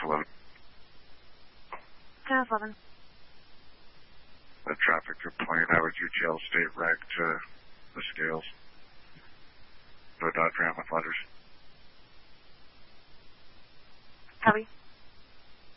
11. 10-11. The traffic complaint, average UGL state reg to the scales. To a Dodge Ram with letters. Copy.